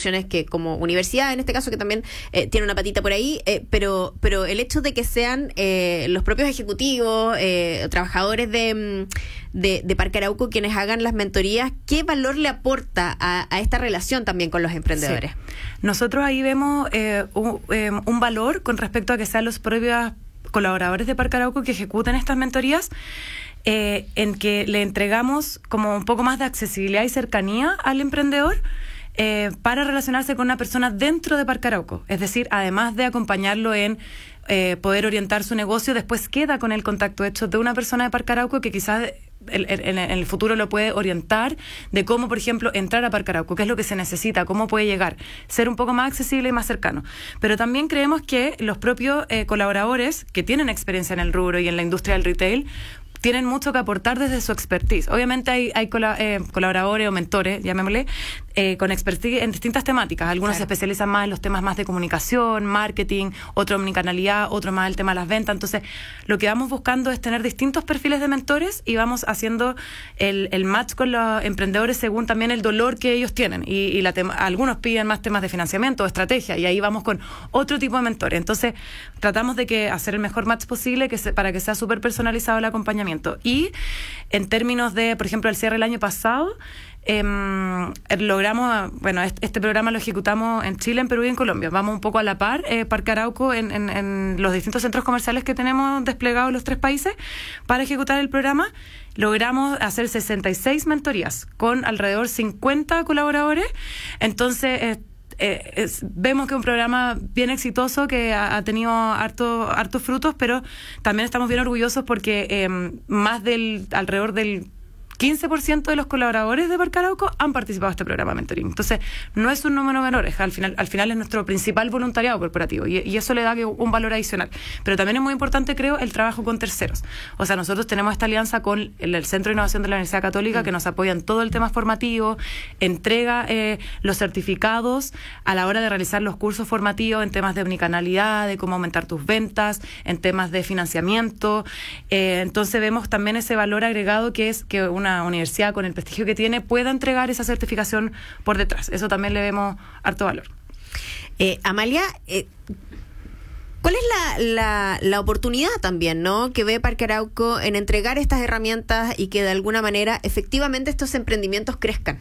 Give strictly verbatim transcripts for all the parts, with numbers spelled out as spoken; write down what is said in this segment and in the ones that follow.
instituciones que como universidad, en este caso, que también eh, tiene una patita por ahí, eh, pero pero el hecho de que sean eh, los propios ejecutivos, eh, trabajadores de, de, de Parque Arauco quienes hagan las mentorías, ¿qué valor le aporta a, a esta relación también con los emprendedores? Sí. Nosotros ahí vemos eh, un, eh, un valor con respecto a que sean los propios colaboradores de Parque Arauco que ejecuten estas mentorías, eh, en que le entregamos como un poco más de accesibilidad y cercanía al emprendedor eh, para relacionarse con una persona dentro de Parque Arauco. Es decir, además de acompañarlo en eh, poder orientar su negocio, después queda con el contacto hecho de una persona de Parque Arauco que quizás En, en, en el futuro lo puede orientar de cómo, por ejemplo, entrar a Parque Arauco, qué es lo que se necesita, cómo puede llegar, ser un poco más accesible y más cercano. Pero también creemos que los propios eh, colaboradores que tienen experiencia en el rubro y en la industria del retail tienen mucho que aportar desde su expertise. Obviamente hay, hay cola, eh, colaboradores o mentores, llamémosle, eh, con expertise en distintas temáticas. Algunos claro. se especializan más en los temas más de comunicación, marketing, otro omnicanalidad, otro más el tema de las ventas. Entonces, lo que vamos buscando es tener distintos perfiles de mentores y vamos haciendo el, el match con los emprendedores según también el dolor que ellos tienen. Y, y la tema, algunos piden más temas de financiamiento o estrategia, y ahí vamos con otro tipo de mentores. Entonces, tratamos de que hacer el mejor match posible que se, para que sea súper personalizado el acompañamiento. Y en términos de, por ejemplo, el cierre del año pasado, eh, logramos, bueno, este, este programa lo ejecutamos en Chile, en Perú y en Colombia. Vamos un poco a la par, eh, Parque Arauco, en, en, en los distintos centros comerciales que tenemos desplegados en los tres países para ejecutar el programa. Logramos hacer sesenta y seis mentorías con alrededor cincuenta colaboradores. Entonces, eh, Eh, es, vemos que es un programa bien exitoso que ha, ha tenido harto, hartos frutos, pero también estamos bien orgullosos porque eh, más del alrededor del quince por ciento de los colaboradores de Parque Arauco han participado en este programa de mentoring. Entonces, no es un número menor, es, al final al final es nuestro principal voluntariado corporativo y, y eso le da un valor adicional. Pero también es muy importante, creo, el trabajo con terceros. O sea, nosotros tenemos esta alianza con el, el Centro de Innovación de la Universidad Católica mm. que nos apoya en todo el tema formativo, entrega eh, los certificados a la hora de realizar los cursos formativos en temas de omnicanalidad, de cómo aumentar tus ventas, en temas de financiamiento. Eh, entonces, vemos también ese valor agregado que es que una universidad con el prestigio que tiene pueda entregar esa certificación por detrás. Eso también le vemos harto valor. Eh, Amalia, eh, ¿cuál es la, la, la oportunidad también, ¿no?, que ve Parque Arauco en entregar estas herramientas y que de alguna manera efectivamente estos emprendimientos crezcan?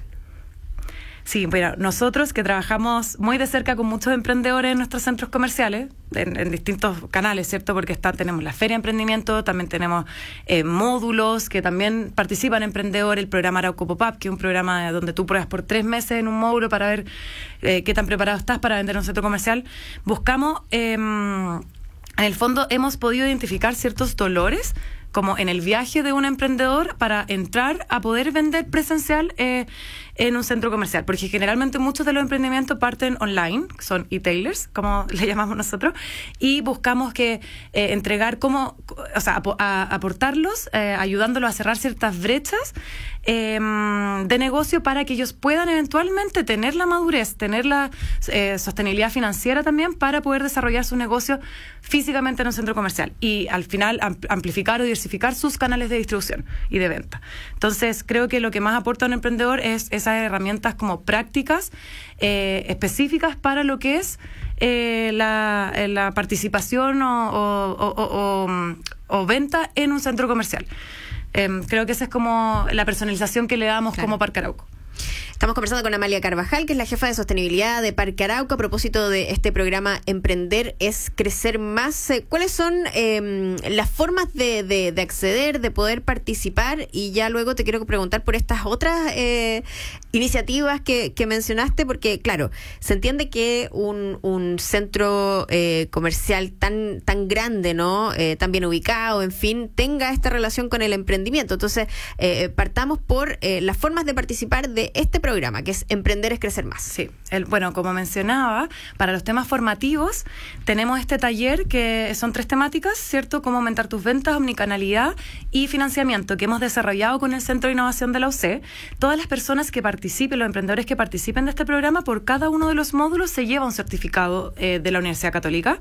Sí, bueno, nosotros que trabajamos muy de cerca con muchos emprendedores en nuestros centros comerciales, en, en distintos canales, ¿cierto? Porque está, tenemos la Feria de Emprendimiento, también tenemos eh, módulos que también participan emprendedores, el programa Arauco Pop-Up, que es un programa donde tú pruebas por tres meses en un módulo para ver eh, qué tan preparado estás para vender en un centro comercial. Buscamos, eh, en el fondo, hemos podido identificar ciertos dolores como en el viaje de un emprendedor para entrar a poder vender presencial eh, en un centro comercial, porque generalmente muchos de los emprendimientos parten online, son e-tailers, como le llamamos nosotros, y buscamos que eh, entregar cómo, o sea, ap- a, aportarlos, eh, ayudándolos a cerrar ciertas brechas eh, de negocio para que ellos puedan eventualmente tener la madurez, tener la eh, sostenibilidad financiera también para poder desarrollar su negocio físicamente en un centro comercial y al final amp- amplificar o diversificar sus canales de distribución y de venta. Entonces, creo que lo que más aporta a un emprendedor es esas herramientas como prácticas eh, específicas para lo que es eh, la, la participación o, o, o, o, o venta en un centro comercial. Eh, creo que esa es como la personalización que le damos claro. como Parque Arauco. Estamos conversando con Amalia Carvajal, que es la jefa de sostenibilidad de Parque Arauco, a propósito de este programa Emprender es Crecer Más. ¿Cuáles son eh, las formas de, de, de acceder, de poder participar? Y ya luego te quiero preguntar por estas otras eh, iniciativas que, que mencionaste, porque claro, se entiende que un, un centro eh, comercial tan, tan grande, ¿no?, eh, tan bien ubicado, en fin, tenga esta relación con el emprendimiento. Entonces, eh, partamos por eh, las formas de participar de este programa. programa, que es Emprender es Crecer Más. Sí, el, bueno, como mencionaba, para los temas formativos tenemos este taller que son tres temáticas, ¿cierto? Cómo aumentar tus ventas, omnicanalidad y financiamiento, que hemos desarrollado con el Centro de Innovación de la U C E. Todas las personas que participen, los emprendedores que participen de este programa, por cada uno de los módulos se lleva un certificado eh, de la Universidad Católica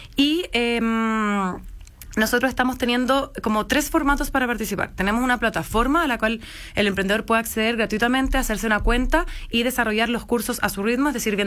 y eh, nosotros estamos teniendo como tres formatos para participar. Tenemos una plataforma a la cual el emprendedor puede acceder gratuitamente, hacerse una cuenta y desarrollar los cursos a su ritmo, es decir,